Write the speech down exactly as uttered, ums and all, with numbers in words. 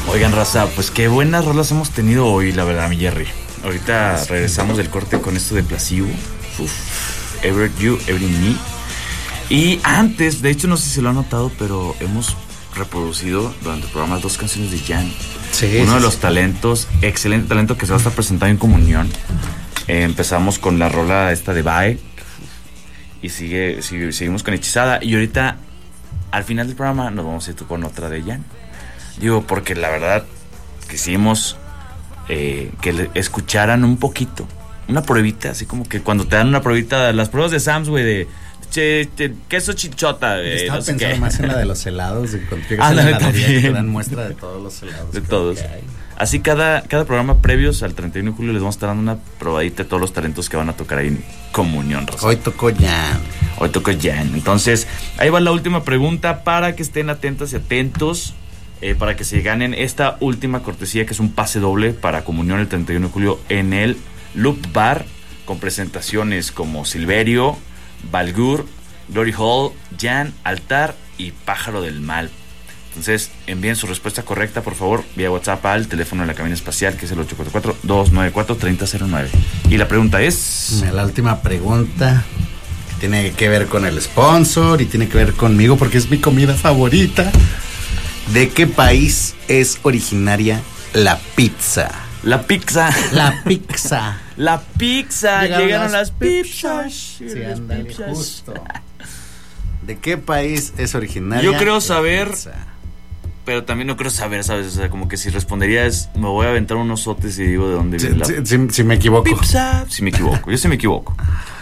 Oigan, raza, pues qué buenas rolas hemos tenido hoy, la verdad, mi Jerry. Ahorita regresamos del corte con esto de Placebo. Uf, Ever You, Every Me. Y antes, de hecho, no sé si se lo han notado, pero hemos reproducido durante el programa dos canciones de Jan. Sí, Uno sí, de los sí. talentos, excelente talento que se va a estar presentando en Comunión. Eh, empezamos con la rola esta de Bae. Y sigue, sigue, seguimos con Hechizada. Y ahorita, al final del programa, nos vamos a ir con otra de Jan. Digo, porque la verdad quisimos eh, que le escucharan un poquito, una pruebita, así como que cuando te dan una pruebita, las pruebas de Sam's, güey, de che, che, queso chinchota. Eh, Estaba no sé pensando qué. más en la de los helados, de cuando llegas Ah, a la la heladería también. que te dan muestra de todos los helados. De creo todos. que hay. Así cada, cada programa previos al treinta y uno de julio les vamos a estar dando una probadita de todos los talentos que van a tocar ahí en Comunión, raza. Hoy tocó Jan. Hoy tocó Jan. Entonces, ahí va la última pregunta para que estén atentas y atentos. Eh, para que se ganen esta última cortesía, que es un pase doble para Comunión el treinta y uno de julio en el Loop Bar, con presentaciones como Silverio, Balgur, Glory Hall, Jan, Altar y Pájaro del Mal. Entonces, envíen su respuesta correcta, por favor, vía WhatsApp al teléfono de la cabina espacial, que es el ocho cuatro cuatro, dos nueve cuatro, tres cero cero nueve. Y la pregunta es... La última pregunta tiene que ver con el sponsor y tiene que ver conmigo porque es mi comida favorita. ¿De qué país es originaria la pizza? La pizza. La pizza. La pizza. Llegaron, Llegaron las las pizzas. Sí, Las ándale, pizzas. justo. ¿De qué país es originaria? Yo creo la saber, pizza? pero también no creo saber, ¿sabes? O sea, como que si respondería es, me voy a aventar unos sotes y digo de dónde Si, viene la si- si- si me equivoco. pizza. Si me equivoco, yo sí me equivoco.